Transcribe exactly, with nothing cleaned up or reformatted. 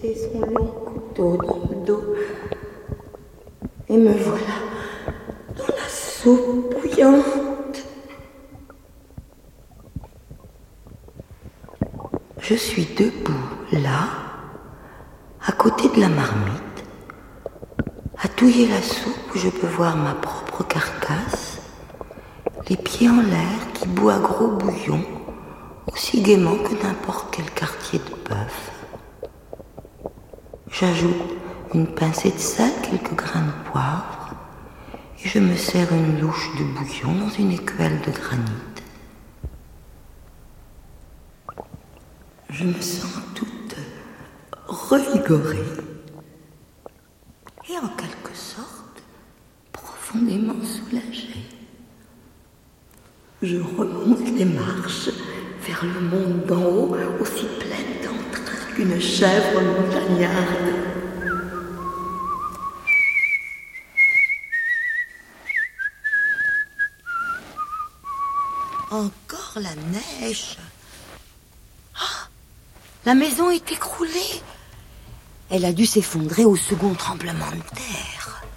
planté son long couteau dans le dos. Et me voilà dans la soupe bouillante. Je suis debout, là, à côté de la marmite, à touiller la soupe où je peux voir ma propre carcasse, les pieds en l'air qui bout à gros bouillon, aussi gaiement que n'importe quel quartier de bœuf. J'ajoute une pincée de sel, quelques grains de poivre, et je me sers une louche de bouillon dans une écuelle de granit. Je me sens toute revigorée et en quelque sorte profondément soulagée. Je remonte les marches vers le monde d'en haut, aussi pleine d'entrain qu'une chèvre montagnarde. Encore la neige. Ah, la maison est écroulée. Elle a dû s'effondrer au second tremblement de terre.